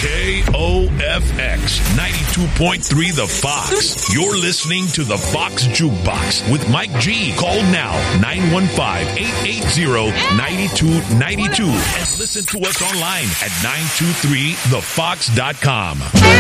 KOFX 92.3 The Fox. You're listening to The Fox Jukebox with Mike G. Call now 915-880-9292 and listen to us online at 923thefox.com.